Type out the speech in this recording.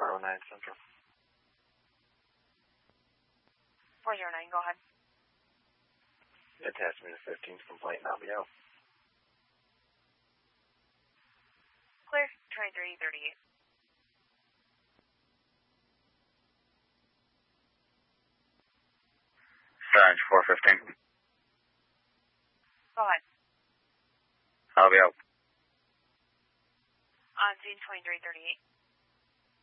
409 Central. 409, go ahead. Attachment to 15's complaint, and I'll be out. Clear, 2338. Sarge 415. Go ahead. I'll be out. On scene 2338.